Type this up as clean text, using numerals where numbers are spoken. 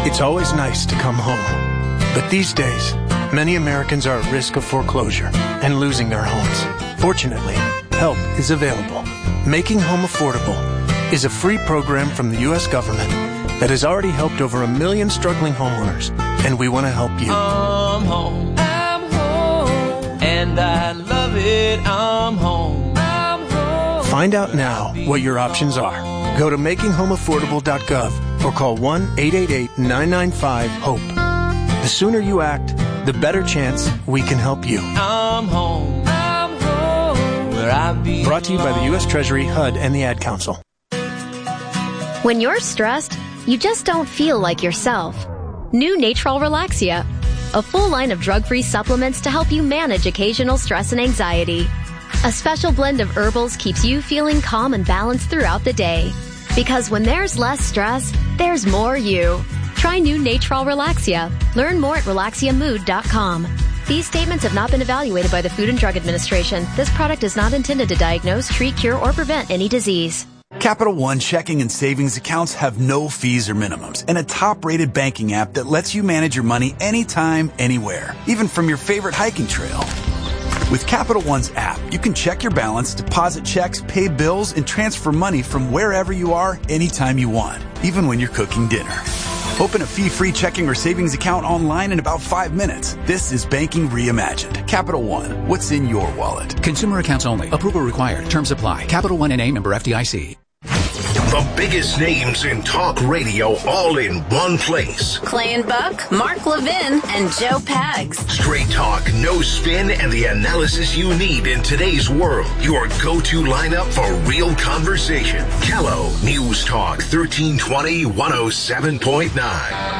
It's always nice to come home. But these days, many Americans are at risk of foreclosure and losing their homes. Fortunately, help is available. Making Home Affordable is a free program from the U.S. government that has already helped over 1 million struggling homeowners, and we want to help you. I'm home, and I love it, I'm home. Find out now what your options are. Go to makinghomeaffordable.gov or call 1-888-995-HOPE. The sooner you act, the better chance we can help you. I'm home, where I belong. Brought to you by the U.S. Treasury, HUD, and the Ad Council. When you're stressed, you just don't feel like yourself. New Natrol Relaxia, a full line of drug-free supplements to help you manage occasional stress and anxiety. A special blend of herbals keeps you feeling calm and balanced throughout the day. Because when there's less stress, there's more you. Try new Natrol Relaxia. Learn more at relaxiamood.com. These statements have not been evaluated by the Food and Drug Administration. This product is not intended to diagnose, treat, cure, or prevent any disease. Capital One checking and savings accounts have no fees or minimums and a top-rated banking app that lets you manage your money anytime, anywhere, even from your favorite hiking trail. With Capital One's app, you can check your balance, deposit checks, pay bills, and transfer money from wherever you are anytime you want, even when you're cooking dinner. Open a fee-free checking or savings account online in about 5 minutes. This is banking reimagined. Capital One, what's in your wallet? Consumer accounts only. Approval required. Terms apply. Capital One N.A. member FDIC. The biggest names in talk radio all in one place. Clay and Buck, Mark Levin, and Joe Pags. Straight talk, no spin, and the analysis you need in today's world. Your go-to lineup for real conversation. Kello News Talk 1320 107.9.